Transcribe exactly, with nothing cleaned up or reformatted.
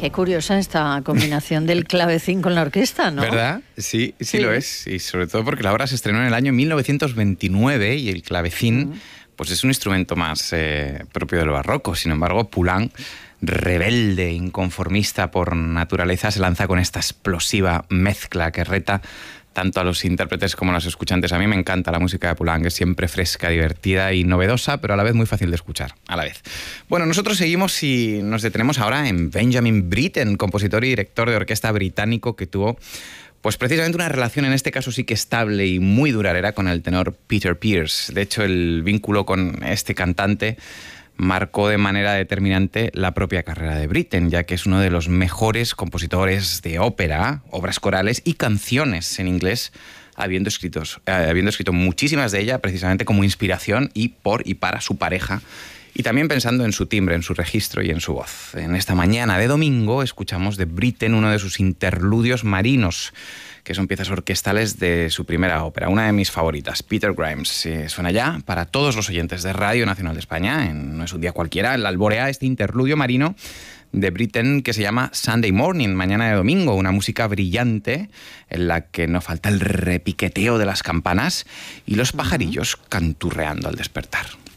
Qué curiosa esta combinación del clavecín con la orquesta, ¿no? ¿Verdad? Sí, sí, Sí. lo es. Y sobre todo porque la obra se estrenó en el año mil novecientos veintinueve y el clavecín Mm. pues es un instrumento más eh, propio del barroco. Sin embargo, Poulenc, rebelde, inconformista por naturaleza, se lanza con esta explosiva mezcla que reta tanto a los intérpretes como a los escuchantes. A mí me encanta la música de Poulenc, es siempre fresca, divertida y novedosa, pero a la vez muy fácil de escuchar, a la vez. Bueno, nosotros seguimos y nos detenemos ahora en Benjamin Britten, compositor y director de orquesta británico que tuvo pues precisamente una relación, en este caso sí que estable y muy duradera, con el tenor Peter Pears. De hecho, el vínculo con este cantante marcó de manera determinante la propia carrera de Britten, ya que es uno de los mejores compositores de ópera, obras corales y canciones en inglés, habiendo, escritos, eh, habiendo escrito muchísimas de ellas precisamente como inspiración y por y para su pareja, y también pensando en su timbre, en su registro y en su voz. En esta mañana de domingo escuchamos de Britten uno de sus interludios marinos, que son piezas orquestales de su primera ópera, una de mis favoritas, Peter Grimes. Eh, suena ya para todos los oyentes de Radio Nacional de España, en No es un día cualquiera, en la Alborea, este interludio marino de Britten que se llama Sunday Morning, mañana de domingo, una música brillante en la que no falta el repiqueteo de las campanas y los pajarillos canturreando al despertar.